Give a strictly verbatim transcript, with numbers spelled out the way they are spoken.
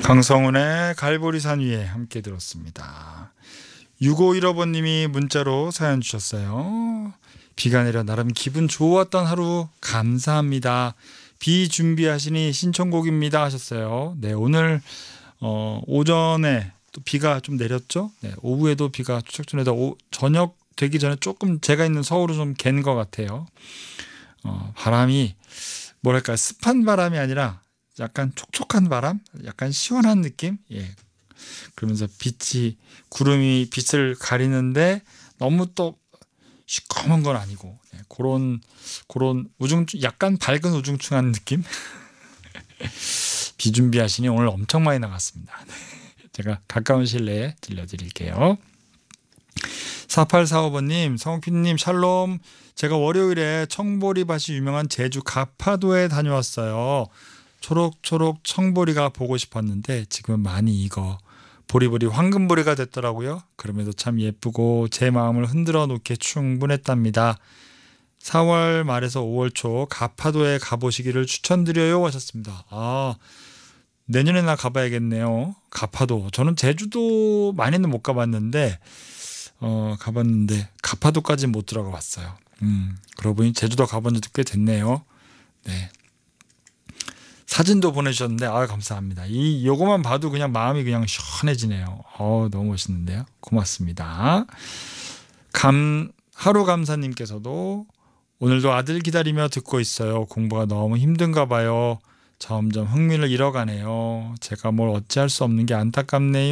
강성훈의 갈보리산 위에 함께 들었습니다. 육오일오 번님이 문자로 사연 주셨어요. 비가 내려 나름 기분 좋았던 하루 감사합니다. 비 준비하시니 신청곡입니다 하셨어요. 네, 오늘 어, 오전에 또 비가 좀 내렸죠. 네, 오후에도 비가 추적전에다 오, 저녁 되기 전에 조금 제가 있는 서울은 좀 갠 것 같아요. 어, 바람이 뭐랄까 습한 바람이 아니라 약간 촉촉한 바람, 약간 시원한 느낌. 예. 그러면서 빛이 구름이 빛을 가리는데 너무 또 시커먼 건 아니고 예, 그런 그런 우중충 약간 밝은 우중충한 느낌. 비 준비하시니 오늘 엄청 많이 나갔습니다. 제가 가까운 실내에 들려드릴게요. 사팔사오 번님, 성피님 샬롬. 제가 월요일에 청보리밭이 유명한 제주 가파도에 다녀왔어요. 초록초록 청보리가 보고 싶었는데 지금 많이 익어 보리보리 황금보리가 됐더라고요. 그럼에도 참 예쁘고 제 마음을 흔들어 놓기에 충분했답니다. 사월 말에서 오월 초 가파도에 가보시기를 추천드려요 하셨습니다. 아, 내년에나 가봐야겠네요. 가파도. 저는 제주도 많이는 못 가봤는데 어, 가봤는데 가파도까지는 못 들어가 봤어요. 음, 그러고 보니 제주도 가본 지도 꽤 됐네요. 네. 사진도 보내주셨는데 아 감사합니다. 이 요거만 봐도 그냥 마음이 그냥 시원해지네요. 어 너무 멋있는데요. 고맙습니다. 감 하루 감사님께서도 오늘도 아들 기다리며 듣고 있어요. 공부가 너무 힘든가 봐요. 점점 흥미를 잃어가네요. 제가 뭘 어찌할 수 없는 게 안타깝네요.